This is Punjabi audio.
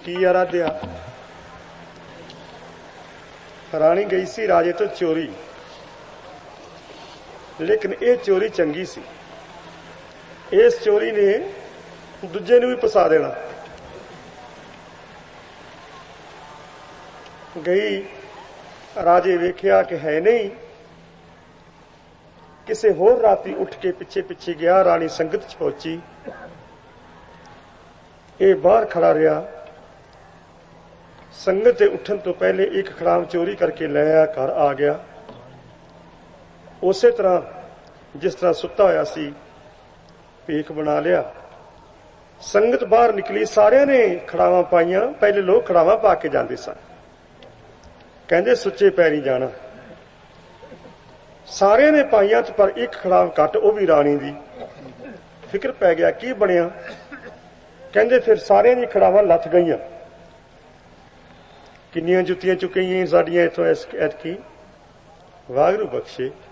ਕੀ ਆਰਾਧਿਆ? ਰਾਣੀ ਗਈ ਸੀ ਰਾਜੇ ਤੋਂ ਚੋਰੀ, ਲੇਕਿਨ ਇਹ ਚੋਰੀ ਚੰਗੀ ਸੀ। ਇਸ ਚੋਰੀ ਨੇ ਦੂਜੇ ਨੂੰ ਵੀ ਫਸਾ ਦੇਣਾ। ਗਈ, ਰਾਜੇ ਵੇਖਿਆ ਕਿ ਹੈ ਨਹੀਂ, ਕਿਸੇ ਹੋਰ ਰਾਤੀ ਉੱਠ ਕੇ ਪਿੱਛੇ ਪਿੱਛੇ ਗਿਆ। ਰਾਣੀ ਸੰਗਤ ਚ ਪਹੁੰਚੀ, ਇਹ ਬਾਹਰ ਖੜਾ ਰਿਹਾ। ਸੰਗਤ ਦੇ ਉੱਠਣ ਤੋਂ ਪਹਿਲੇ ਇੱਕ ਖੜਾਮ ਚੋਰੀ ਕਰਕੇ ਲੈ ਆਇਆ, ਘਰ ਆ ਗਿਆ। ਉਸੇ ਤਰ੍ਹਾਂ ਜਿਸ ਤਰ੍ਹਾਂ ਸੁੱਤਾ ਹੋਇਆ ਸੀ, ਭੀਖ ਬਣਾ ਲਿਆ। ਸੰਗਤ ਬਾਹਰ ਨਿਕਲੀ, ਸਾਰਿਆਂ ਨੇ ਖੜਾਵਾਂ ਪਾਈਆਂ। ਪਹਿਲੇ ਲੋਕ ਖੜਾਵਾਂ ਪਾ ਕੇ ਜਾਂਦੇ ਸਨ, ਕਹਿੰਦੇ ਸੁੱਚੇ ਪੈਰੀਂ ਜਾਣਾ। ਸਾਰਿਆਂ ਨੇ ਪਾਈਆਂ ਪਰ ਇੱਕ ਖੜਾਮ ਘੱਟ, ਉਹ ਵੀ ਰਾਣੀ ਦੀ। ਫਿਕਰ ਪੈ ਗਿਆ, ਕੀ ਬਣਿਆ? ਕਹਿੰਦੇ ਫਿਰ ਸਾਰਿਆਂ ਦੀ ਖੜਾਵਾਂ ਲੱਥ ਗਈਆਂ। ਕਿੰਨੀਆਂ ਜੁੱਤੀਆਂ ਚੁੱਕੀਆਂ ਸਾਡੀਆਂ ਇੱਥੋਂ ਐਤਕੀ, ਵਾਹਿਗੁਰੂ ਬਖਸ਼ੇ।